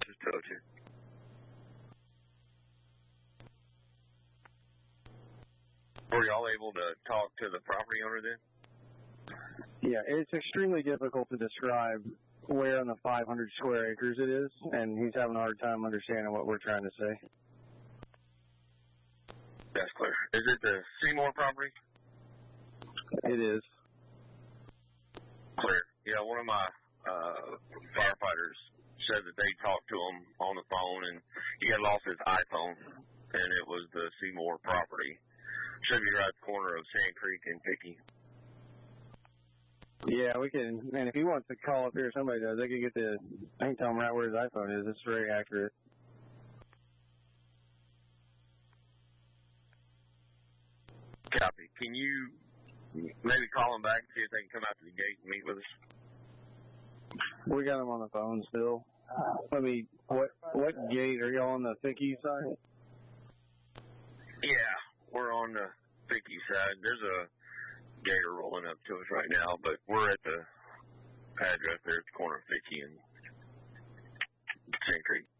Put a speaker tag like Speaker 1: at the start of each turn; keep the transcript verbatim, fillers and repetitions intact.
Speaker 1: just told you. Were y'all able to talk to the property owner then?
Speaker 2: Yeah, it's extremely difficult to describe where in the five hundred square acres it is, and he's having a hard time understanding what we're trying to say.
Speaker 1: That's clear. Is it the Seymour property?
Speaker 2: It is.
Speaker 1: Clear. Yeah, one of my uh, firefighters said that they talked to him on the phone, and he had lost his iPhone, and it was the Seymour property. Should be right at the corner of Sand Creek and Picky.
Speaker 2: Yeah, we can, and if he wants to call up here, somebody does, they can get the, I can tell him right where his iPhone is. It's very accurate.
Speaker 1: Copy. Can you maybe call them back and see if they can come out to the gate and meet with us?
Speaker 2: We got them on the phone still. Let me, what what gate? Are y'all on the Thicky side?
Speaker 1: Yeah, we're on the Thicky side. There's a gator rolling up to us right now, but we're at the address there at the corner of Thicky and Sand Creek.